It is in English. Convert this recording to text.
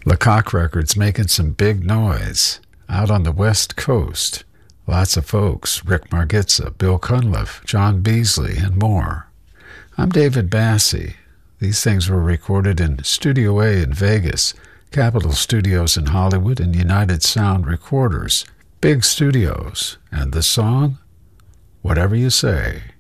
Lecoq Records making some big noise out on the West Coast. Lots of folks, Rick Margitza, Bill Cunliffe, John Beasley, and more. I'm David Bassey. These things were recorded in Studio A in Vegas, Capitol Studios in Hollywood, and United Sound Recorders. Big studios. And the song? Whatever You Say.